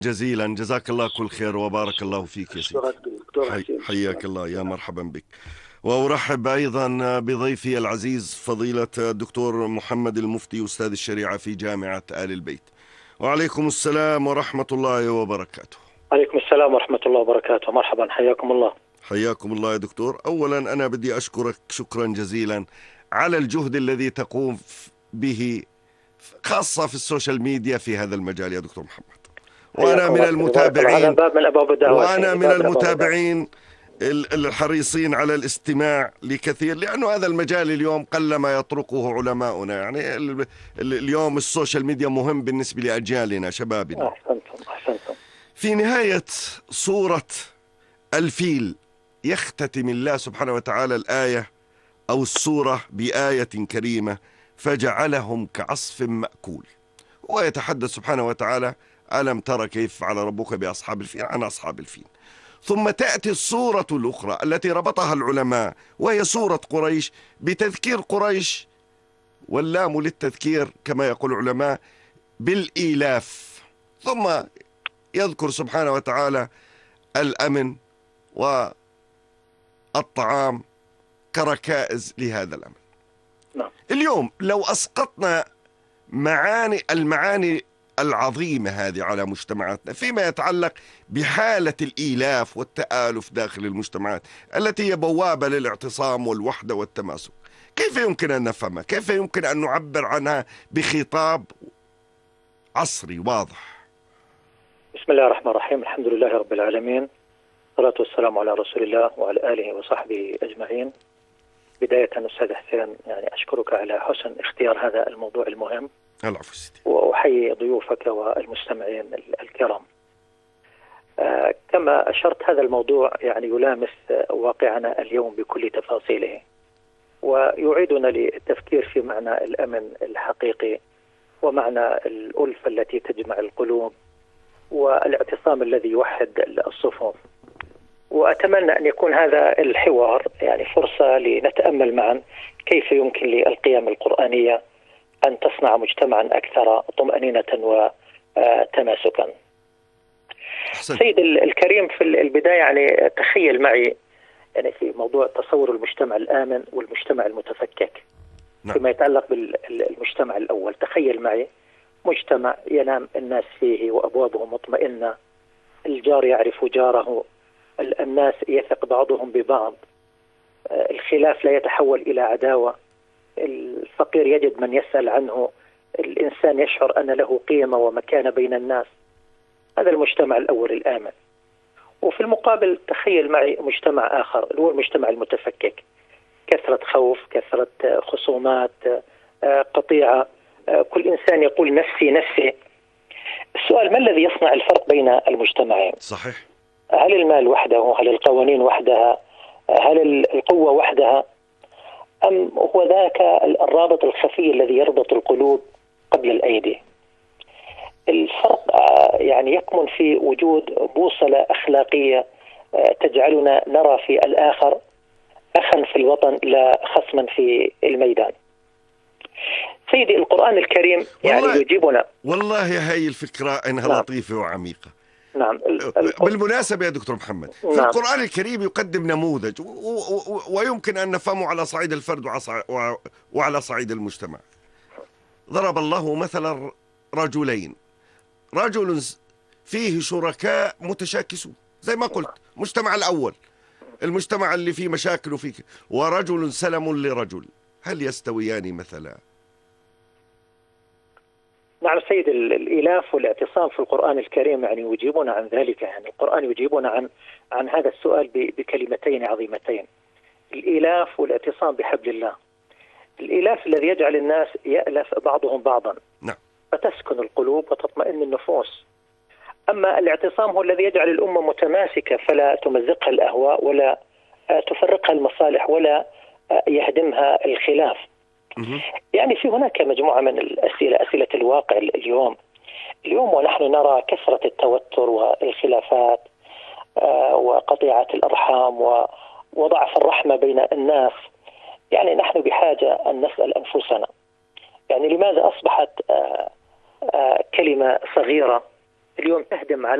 جزيلا، جزاك الله كل خير وبارك الله فيك يا سيدي. أشكرك دكتور حسين، حياك شكرا. الله، يا مرحبا بك. وأرحب أيضا بضيفي العزيز فضيلة الدكتور محمد المفتي أستاذ الشريعة في جامعة آل البيت. وعليكم السلام ورحمة الله وبركاته. عليكم السلام ورحمة الله وبركاته. مرحبا، حياكم الله. حياكم الله يا دكتور. أولا أنا بدي أشكرك شكرا جزيلا على الجهد الذي تقوم به، خاصة في السوشيال ميديا في هذا المجال يا دكتور محمد. وأنا حياكم من الله سيدي، بارك الله. هذا المتابعين باب من أبواب الدعوة وأنا سيدي، من باب من أبواب الدعوة. المتابعين الحريصين على الاستماع لكثير، لأنه هذا المجال اليوم قلما يطرقه علماؤنا. يعني اليوم السوشيال ميديا مهم بالنسبة لأجيالنا شبابنا. أحسنتم. في نهاية سورة الفيل يختتم الله سبحانه وتعالى الآية أو السورة بآية كريمة: فجعلهم كعصف مأكول. ويتحدث سبحانه وتعالى: ألم تر كيف فعل ربك بأصحاب الفيل، عن أصحاب الفيل. ثم تأتي السورة الأخرى التي ربطها العلماء، وهي سورة قريش، بتذكير قريش، واللام للتذكير كما يقول العلماء بالإيلاف. ثم يذكر سبحانه وتعالى الأمن والطعام كركائز لهذا الأمن. نعم. اليوم لو أسقطنا المعاني العظيمة هذه على مجتمعاتنا فيما يتعلق بحالة الإيلاف والتآلف داخل المجتمعات التي هي بوابة للاعتصام والوحدة والتماسك، كيف يمكن أن نفهمها؟ كيف يمكن أن نعبر عنها بخطاب عصري واضح؟ بسم الله الرحمن الرحيم. الحمد لله رب العالمين، والصلاة والسلام على رسول الله وعلى آله وصحبه أجمعين. بداية أستاذ حسين، يعني أشكرك على حسن اختيار هذا الموضوع المهم. العفو سيدي. وأحيي ضيوفك والمستمعين الكرام. كما أشرت، هذا الموضوع يعني يلامس واقعنا اليوم بكل تفاصيله، ويعيدنا للتفكير في معنى الأمن الحقيقي، ومعنى الألفة التي تجمع القلوب، والاعتصام الذي يوحد الصفوف. وأتمنى أن يكون هذا الحوار يعني فرصة لنتأمل معا كيف يمكن للقيم القرآنية أن تصنع مجتمعا أكثر طمأنينة وتماسكا. سيد الكريم، في البداية يعني تخيل معي يعني في موضوع تصور المجتمع الآمن والمجتمع المتفكك. نعم. فيما يتعلق بالمجتمع الأول، تخيل معي مجتمع ينام الناس فيه وأبوابه مطمئنة، الجار يعرف جاره، الناس يثق بعضهم ببعض، الخلاف لا يتحول إلى عداوة، الفقير يجد من يسأل عنه، الإنسان يشعر أن له قيمة ومكانة بين الناس. هذا المجتمع الأول الآمن. وفي المقابل تخيل معي مجتمع آخر، هو المجتمع المتفكك، كثرة خوف، كثرة خصومات، قطيعة، كل إنسان يقول نفسي نفسي. السؤال: ما الذي يصنع الفرق بين المجتمعين؟ صحيح. هل المال وحده؟ هل القوانين وحدها؟ هل القوة وحدها؟ أم هو ذاك الرابط الخفي الذي يربط القلوب قبل الأيدي؟ الفرق يعني يكمن في وجود بوصلة أخلاقية تجعلنا نرى في الآخر أخا في الوطن لا خصما في الميدان. سيدي، القرآن الكريم يعني يجيبنا. والله هاي الفكرة إنها نعم. لطيفة وعميقة. نعم. بالمناسبة يا دكتور محمد، في نعم. القرآن الكريم يقدم نموذج ويمكن أن نفهمه على صعيد الفرد وعلى صعيد المجتمع. ضرب الله مثلا رجلين، رجل فيه شركاء متشاكسون زي ما قلت، مجتمع الأول، المجتمع اللي فيه مشاكل وفيه، ورجل سلم لرجل، هل يستويان مثلا؟ نعم سيد، الإيلاف والاعتصام في القرآن الكريم يعني يجيبنا عن ذلك. يعني القرآن يجيبنا عن هذا السؤال بكلمتين عظيمتين: الإيلاف والاعتصام بحبل الله. الإيلاف الذي يجعل الناس يألف بعضهم بعضا. نعم. فتسكن القلوب وتطمئن النفوس. أما الاعتصام هو الذي يجعل الأمة متماسكة، فلا تمزقها الأهواء ولا تفرقها المصالح ولا يهدمها الخلاف. يعني في هناك مجموعة من الأسئلة، أسئلة الواقع اليوم ونحن نرى كثرة التوتر والخلافات وقطيعة الأرحام وضعف الرحمة بين الناس. يعني نحن بحاجة أن نسأل أنفسنا، يعني لماذا أصبحت كلمة صغيرة اليوم تهدم